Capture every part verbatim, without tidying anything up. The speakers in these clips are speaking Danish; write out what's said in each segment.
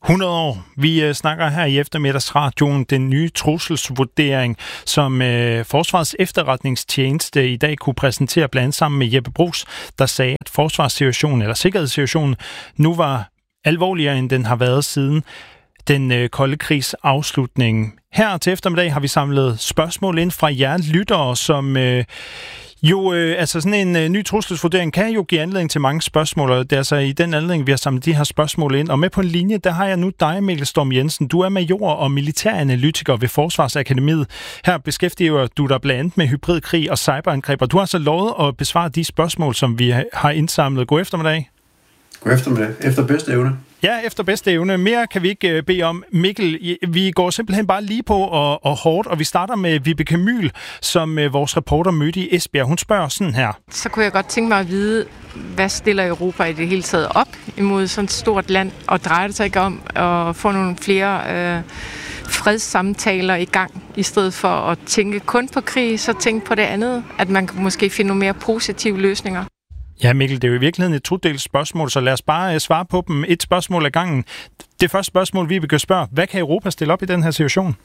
hundrede år. Vi øh, snakker her i eftermiddagsradioen den nye trusselsvurdering, som øh, Forsvarets Efterretningstjeneste i dag kunne præsentere blandt andet sammen med Jeppe Bruus, der sagde, at forsvarssituationen eller sikkerhedssituationen nu var alvorligere, end den har været siden den øh, kolde krigs afslutning. Her til eftermiddag har vi samlet spørgsmål ind fra jer lyttere, som øh, jo, øh, altså sådan en øh, ny trusselsvurdering kan jo give anledning til mange spørgsmål, og det er altså i den anledning, vi har samlet de her spørgsmål ind. Og med på en linje, der har jeg nu dig, Mikkel Storm Jensen. Du er major og militæranalytiker ved Forsvarsakademiet. Her beskæftiger du dig blandt andet med hybridkrig og cyberangreb, og du har så lovet at besvare de spørgsmål, som vi har indsamlet. God eftermiddag. God eftermiddag. Efter bedste evne. Ja, efter bedste evne. Mere kan vi ikke bede om. Mikkel, vi går simpelthen bare lige på og, og hårdt, og vi starter med Vibeke Myhl, som vores reporter mødte i Esbjerg. Hun spørger sådan her. Så kunne jeg godt tænke mig at vide, hvad stiller Europa i det hele taget op imod sådan et stort land, og drejer det sig ikke om at få nogle flere øh, fredssamtaler i gang, i stedet for at tænke kun på krig, så tænke på det andet, at man kan måske finde nogle mere positive løsninger. Ja, Mikkel, det er jo i virkeligheden et todelt spørgsmål, så lad os bare svare på dem et spørgsmål ad gangen. Det første spørgsmål, vi vil spørge, hvad kan Europa stille op i den her situation?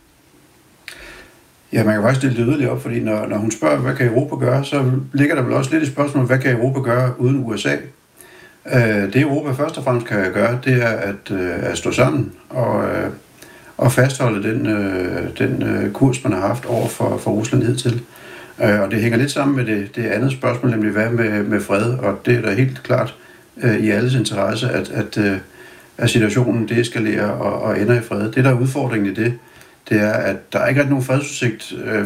Ja, man kan faktisk stille det yderligere op, fordi når, når hun spørger, hvad kan Europa gøre, så ligger der vel også lidt i spørgsmålet, hvad kan Europa gøre uden U S A? Det Europa først og fremmest kan gøre, det er at, at stå sammen og, og fastholde den, den kurs, man har haft over for, for Rusland hidtil. Og det hænger lidt sammen med det, det andet spørgsmål, nemlig hvad med, med fred, og det er da helt klart øh, i alles interesse, at, at, øh, at situationen deeskalerer og, og ender i fred. Det, der er udfordringen i det, det er, at der er ikke rigtig nogen fredsudsigt, øh,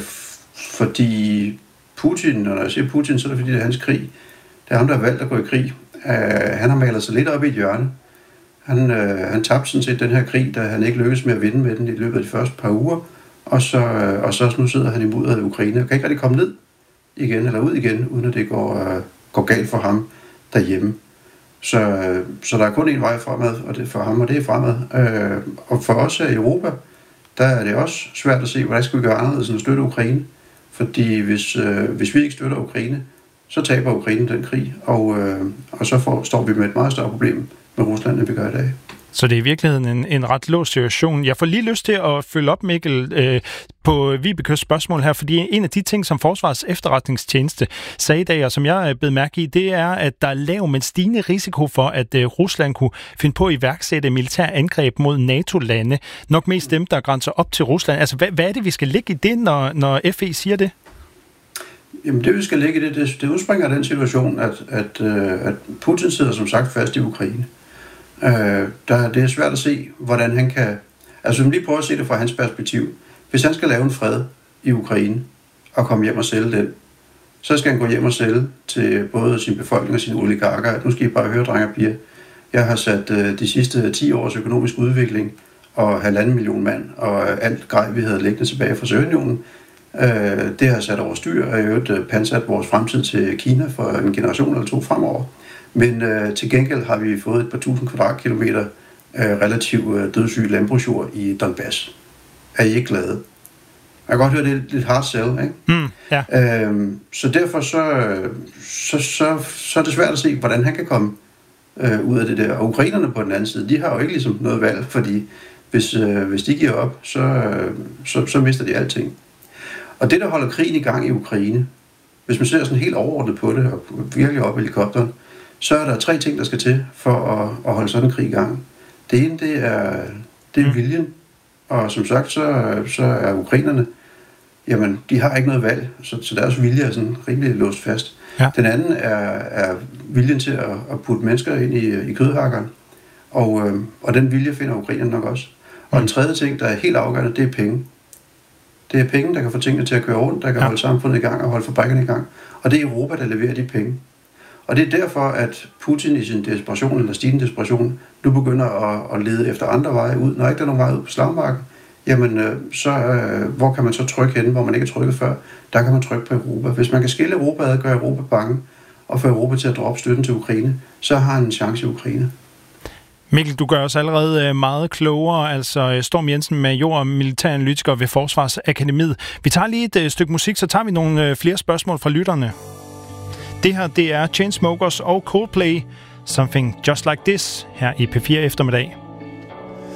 fordi Putin, og når jeg siger Putin, så er det fordi, det er hans krig. Det er ham, der har valgt at gå i krig. Øh, han har malet sig lidt op i et hjørne. Han, øh, han tabte sådan set den her krig, da han ikke lykkedes med at vinde med den i løbet af de første par uger. Og så, og så nu sidder han i mudderet af Ukraine og kan ikke rigtig komme ned igen eller ud igen, uden at det går, uh, går galt for ham derhjemme. Så, uh, så der er kun en vej fremad, og det for ham, og det er fremad. Uh, og for os her i Europa, der er det også svært at se, hvordan skal vi gøre anderledes end at støtte Ukraine. Fordi hvis, uh, hvis vi ikke støtter Ukraine, så taber Ukraine den krig, og, uh, og så får, står vi med et meget større problem med Rusland, end vi gør i dag. Så det er i virkeligheden en, en ret låst situation. Jeg får lige lyst til at følge op, Mikkel, øh, på Vibekes spørgsmål her, fordi en af de ting, som Forsvarets Efterretningstjeneste sagde i dag, og som jeg bed mærke i, det er, at der er lav, men stigende risiko for, at øh, Rusland kunne finde på at iværksætte militær angreb mod NATO-lande. Nok mest dem, der grænser op til Rusland. Altså, hvad, hvad er det, vi skal lægge i det, når, når F E siger det? Jamen, det vi skal lægge i det, det, det udspringer af den situation, at, at, øh, at Putin sidder som sagt fast i Ukraine. Øh, der, det er svært at se, hvordan han kan... Altså, lige prøve at se det fra hans perspektiv. Hvis han skal lave en fred i Ukraine og komme hjem og sælge den, så skal han gå hjem og sælge til både sin befolkning og sine oligarker. Nu skal I bare høre, drenge og piger. Jeg har sat øh, de sidste ti års økonomisk udvikling og halvanden million mand og alt grej, vi havde liggende tilbage fra Sovjetunionen, øh, det har sat over styr, og i øvrigt øh, pansat vores fremtid til Kina for en generation eller to fremover. Men øh, til gengæld har vi fået et par tusind kvadratkilometer øh, relativt øh, dødssyg landbrugsjord i Donbass. Er I ikke glade? Jeg kan godt høre, det er lidt hard sell, ikke? Mm, ja. øhm, så derfor så, så, så, så er det svært at se, hvordan han kan komme øh, ud af det der. Og ukrainerne på den anden side, de har jo ikke ligesom noget valg, fordi hvis, øh, hvis de giver op, så, øh, så, så mister de alting. Og det, der holder krigen i gang i Ukraine, hvis man ser sådan helt overordnet på det, og virkelig op i helikopteren, så er der tre ting, der skal til for at, at holde sådan en krig i gang. Det ene, det er, det er viljen. Og som sagt, så, så er ukrainerne, jamen, de har ikke noget valg, så, så deres vilje er sådan rimelig låst fast. Ja. Den anden er, er viljen til at, at putte mennesker ind i, i kødhakkeren, og, øh, og den vilje finder ukrainerne nok også. Og mm. den tredje ting, der er helt afgørende, det er penge. Det er penge, der kan få tingene til at køre rundt, der kan ja. holde samfundet i gang og holde fabrikkerne i gang. Og det er Europa, der leverer de penge. Og det er derfor, at Putin i sin desperation, eller stigende desperation, nu begynder at, at lede efter andre veje ud. Når ikke der er nogen vej ud på slagmarken, jamen så, øh, hvor kan man så trykke henne, hvor man ikke er trykket før? Der kan man trykke på Europa. Hvis man kan skille Europa ad, gøre Europa bange, og få Europa til at droppe støtten til Ukraine, så har han en chance i Ukraine. Mikkel, du gør os allerede meget klogere, altså Storm Jensen, major og militæranalytiker ved Forsvarsakademiet. Vi tager lige et stykke musik, så tager vi nogle flere spørgsmål fra lytterne. Det her, det er Chainsmokers og Coldplay, Something Just Like This, her i P fire eftermiddag.